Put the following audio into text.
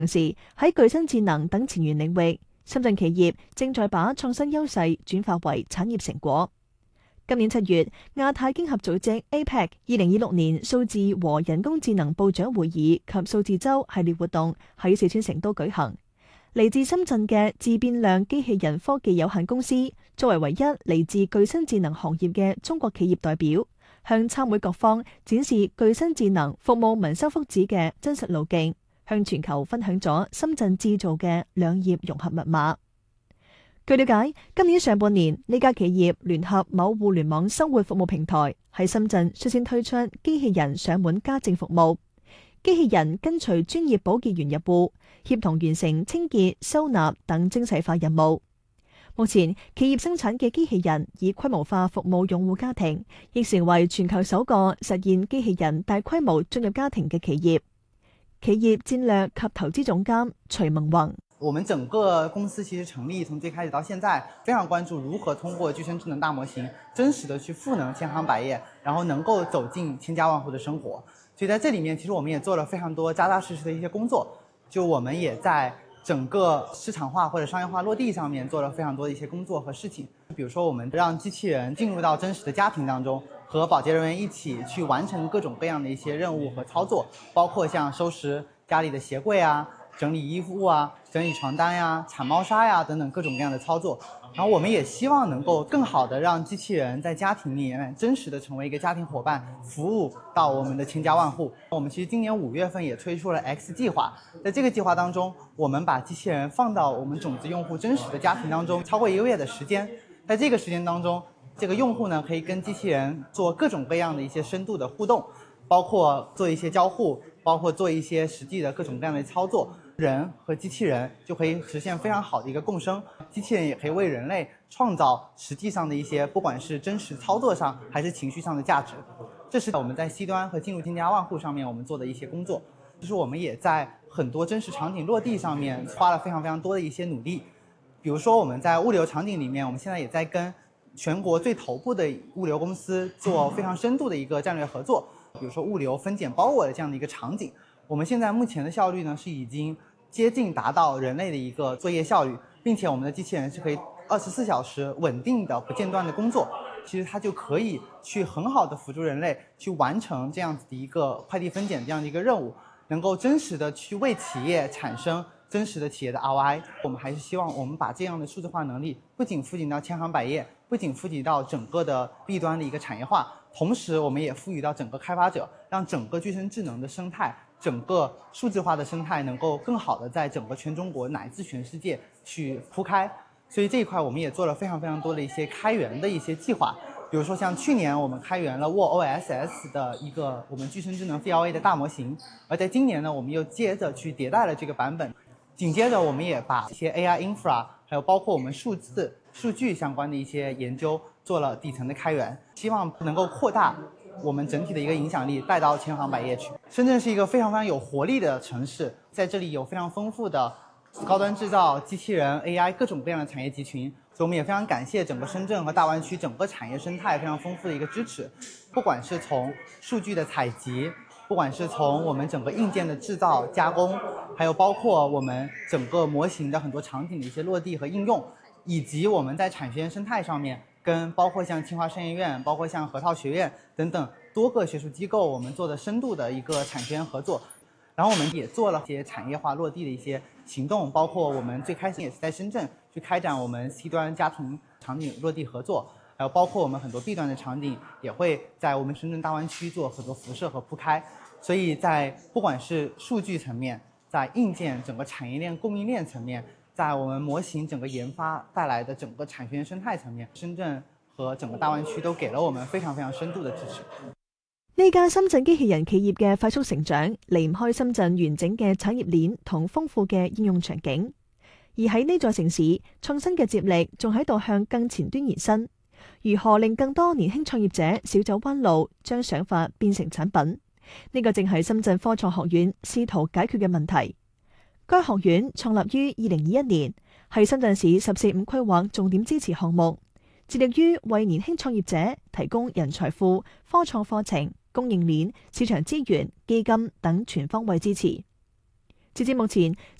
同時喺具身智能等前沿領域，深圳企業正在把創新優勢轉化為產業成果。今年7月，亞太經合組織 APEC 2026年數字和人工智能部長會議及數字周系列活動喺四川成都舉行。嚟自深圳嘅自變量機器人科技有限公司，作為唯一嚟自具身智能行業嘅中國企業代表，向參會各方展示具身智能服務民生福祉嘅真實路徑，向全球分享咗深圳製造嘅兩業融合密碼。據了解，今年上半年呢家企業聯合某互聯網生活服務平台喺深圳率先推出機器人上門家政服務。機器人跟隨專業保潔員入戶，協同完成清潔、收納等精細化任務。目前，企業生產嘅機器人以規模化服務用戶家庭，亦成為全球首個實現機器人大規模進入家庭嘅企業。企業戰略及投資總監徐萌宏： 我們整個公司其實成立從最開始到現在，非常關注如何通過具身智能大模型，真實的去賦能千行百業，然後能夠走進千家萬戶的生活。所以在這裡面，其實我們也做了非常多扎扎實實的一些工作。就我們也在整個市場化或者商業化落地上面做了非常多的一些工作和事情。比如說，我們讓機器人進入到真實的家庭當中，和保潔人員一起去完成各種各樣的一些任務和操作，包括像收拾家裡的鞋櫃啊、整理衣服啊、整理床單呀、鏟貓砂呀等等各種各樣的操作。然後我們也希望能夠更好的讓機器人在家庭裡面真實的成為一個家庭夥伴，服務到我們的千家萬戶。我們其實今年5月份也推出了 X 計劃，在這個計劃當中，我們把機器人放到我們種子用戶真實的家庭當中，超過1個月的時間。在這個時間當中，這個用戶呢可以跟機器人做各種各樣的一些深度的互動，包括做一些交互，包括做一些實際的各種各樣的操作。人和機器人就可以實現非常好的一個共生，機器人也可以為人類創造實際上的一些，不管是真實操作上還是情緒上的價值。這是我們在 C 端和進入千家萬戶上面我們做的一些工作。就是我們也在很多真實場景落地上面花了非常非常多的一些努力。比如說我們在物流場景裡面，我們現在也在跟全國最頭部的物流公司做非常深度的一個戰略合作。比如說物流分揀包裹的這樣的一個場景，我們現在目前的效率呢是已經接近達到人類的一個作業效率，並且我們的機器人是可以24小時穩定的不間斷的工作，其實它就可以去很好的輔助人類去完成這樣子的一個快遞分揀這樣的一個任務，能夠真實的去為企業產生真實的企業的 ROI。我們還是希望我們把這樣的數字化能力不僅賦予到千行百業，不僅賦予到整個的 B 端的一個產業化，同時我們也賦予到整個開發者，讓整個具身智能的生態，整個數字化的生態能夠更好的在整個全中國乃至全世界去鋪開。所以這一塊我們也做了非常非常多的一些開源的一些計劃，比如說像去年我們開源了 WOOSS 的一個我們具身智能 VLA 的大模型，而在今年呢，我們又接着去迭代了這個版本，緊接着我們也把一些 AI infra 還有包括我們數字數據相關的一些研究做了底層的開源，希望能夠擴大我們整體的一個影響力帶到千行百業去。深圳是一個非常非常有活力的城市，在這裡有非常豐富的高端製造、機器人、AI 各種各樣的產業集群，所以我們也非常感謝整個深圳和大灣區整個產業生態非常豐富的一個支持。不管是從數據的採集，不管是從我們整個硬件的製造加工，還有包括我們整個模型的很多場景的一些落地和應用，以及我們在產學研生態上面跟包括像清華商業院、包括像河套學院等等多個學術機構，我們做的深度的一個產學研合作。然後我們也做了一些產業化落地的一些行動，包括我們最開始也是在深圳去開展我們 C 端家庭場景落地合作，還有包括我們很多 B 端的場景也會在我們深圳大灣區做很多輻射和鋪開。所以在不管是數據層面，在硬件整個產業鏈供應鏈層面，在我們模型整個研發帶來的整個產學研生態層面，深圳和整個大灣區都給了我們非常非常深度的支持。 呢家深圳機器人企業嘅快速成長，離唔開深圳完整嘅產業鏈同豐富嘅應用場景。而喺呢座城市，創新嘅接力仲喺度向更前端延伸。如何令更多年輕創業者少走彎路，將想法變成產品？呢個正係深圳科創學院試圖解決嘅問題。該學院創立於2021年，係深圳市十四五規劃重點支持項目，致力於為年輕創業者提供人才庫、科創課程、供應鏈、市場資源、基金等全方位支持。 截至目前，